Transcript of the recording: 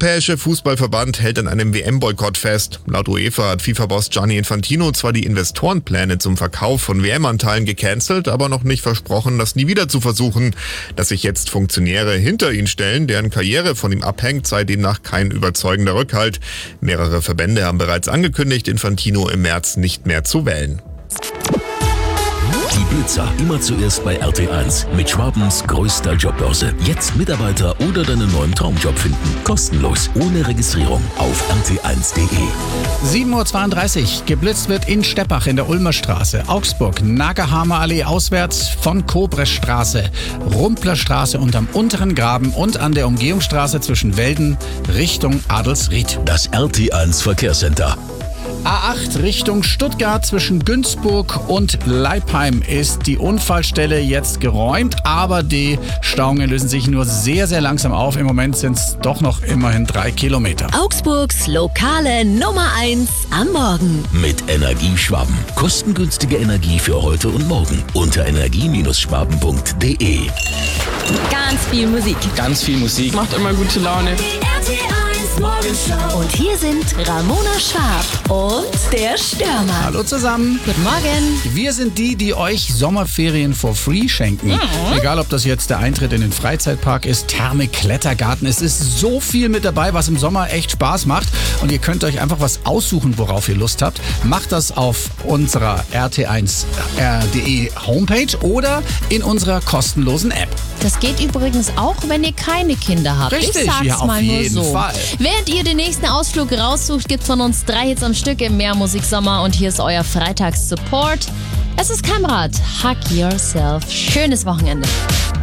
Europäische Fußballverband hält an einem WM-Boykott fest. Laut UEFA hat FIFA-Boss Gianni Infantino zwar die Investorenpläne zum Verkauf von WM-Anteilen gecancelt, aber noch nicht versprochen, das nie wieder zu versuchen. Dass sich jetzt Funktionäre hinter ihn stellen, deren Karriere von ihm abhängt, sei demnach kein überzeugender Rückhalt. Mehrere Verbände haben bereits angekündigt, Infantino im März nicht mehr zu wählen. Die Blitzer immer zuerst bei RT1 mit Schwabens größter Jobbörse. Jetzt Mitarbeiter oder deinen neuen Traumjob finden. Kostenlos, ohne Registrierung auf rt1.de. 7.32 Uhr. Geblitzt wird in Steppach in der Ulmer Straße, Augsburg, Nagerhamer Allee auswärts von Kobrestraße, Rumpler Straße unterm unteren Graben und an der Umgehungsstraße zwischen Welden Richtung Adelsried. Das RT1 Verkehrscenter. A8 Richtung Stuttgart zwischen Günzburg und Leipheim ist die Unfallstelle jetzt geräumt, aber die Stauungen lösen sich nur sehr, sehr langsam auf. Im Moment sind es doch noch immerhin 3 Kilometer. Augsburgs lokale Nummer 1 am Morgen. Mit Energieschwaben. Kostengünstige Energie für heute und morgen. Unter energie-schwaben.de. Ganz viel Musik. Ganz viel Musik. Macht immer gute Laune. Und hier sind Ramona Schwab und der Stürmer. Hallo zusammen. Guten Morgen. Wir sind die euch Sommerferien for free schenken. Egal, ob das jetzt der Eintritt in den Freizeitpark ist, Therme, Klettergarten. Es ist so viel mit dabei, was im Sommer echt Spaß macht. Und ihr könnt euch einfach was aussuchen, worauf ihr Lust habt. Macht das auf unserer rt1.de Homepage oder in unserer kostenlosen App. Das geht übrigens auch, wenn ihr keine Kinder habt. Richtig, ich sag's ja, auf mal nur jeden so. Fall. Während ihr den nächsten Ausflug raussucht, gibt's von uns 3 Hits am Stück im Mehrmusiksommer und hier ist euer Freitags-Support. Es ist Kamerad. Hug yourself. Schönes Wochenende.